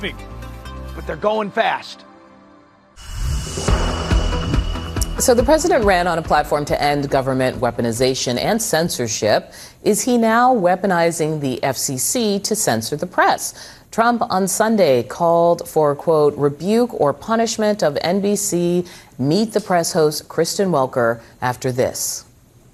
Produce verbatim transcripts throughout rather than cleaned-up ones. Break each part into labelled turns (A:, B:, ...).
A: sleeping, but they're going fast.
B: So the president ran on a platform to end government weaponization and censorship. Is he now weaponizing the F C C to censor the press? Trump on Sunday called for, quote, rebuke or punishment of N B C Meet the Press host Kristen Welker after this.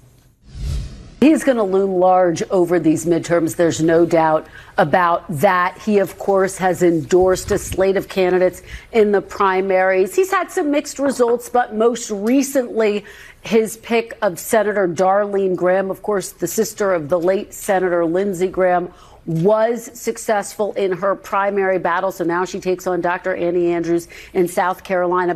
C: He's going to loom large over these midterms. There's no doubt about that. He, of course, has endorsed a slate of candidates in the primaries. He's had some mixed results, but most recently, his pick of Senator Darlene Graham, of course, the sister of the late Senator Lindsey Graham, was successful in her primary battle. So now she takes on Doctor Annie Andrews in South Carolina.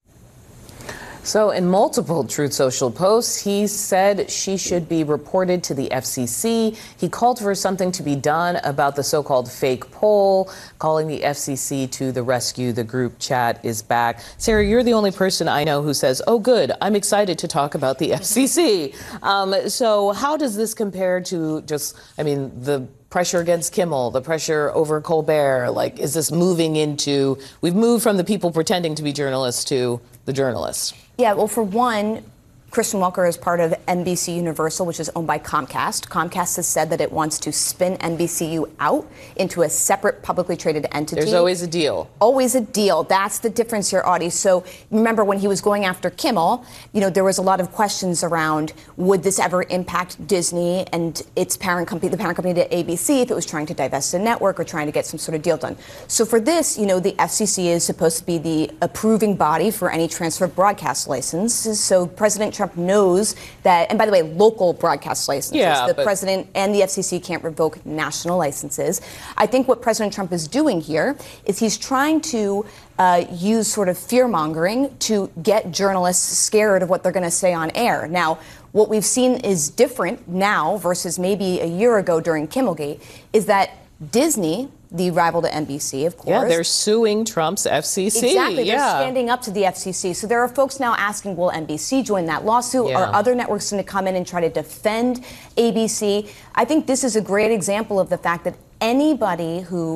B: So in multiple Truth Social posts, he said she should be reported to the F C C. He called for something to be done about the so-called fake poll, calling the F C C to the rescue. The group chat is back. Sarah, you're the only person I know who says, oh, good, I'm excited to talk about the F C C. Um, so how does this compare to just, I mean, the pressure against Kimmel, the pressure over Colbert? Like, is this moving into, we've moved from the people pretending to be journalists to the journalists?
D: Yeah, well, for one, Kristen Welker is part of N B C Universal, which is owned by Comcast. Comcast has said that it wants to spin N B C U out into a separate publicly traded entity.
B: There's always a deal.
D: Always a deal. That's the difference here, Audie. So remember when he was going after Kimmel, you know, there was a lot of questions around would this ever impact Disney and its parent company, the parent company to A B C, if it was trying to divest a network or trying to get some sort of deal done. So for this, you know, the F C C is supposed to be the approving body for any transfer of broadcast licenses. So President Trump knows that, and by the way, local broadcast licenses.
B: Yeah,
D: the
B: but
D: president and the F C C can't revoke national licenses. I think what President Trump is doing here is he's trying to uh, use sort of fear-mongering to get journalists scared of what they're going to say on air. Now, what we've seen is different now versus maybe a year ago during Kimmelgate is that Disney, the rival to N B C, of course.
B: Yeah, they're suing Trump's F C C.
D: Exactly.
B: Yeah.
D: They're standing up to the F C C. So there are folks now asking, will N B C join that lawsuit?
B: Yeah.
D: Are other networks going to come in and try to defend A B C? I think this is a great example of the fact that anybody who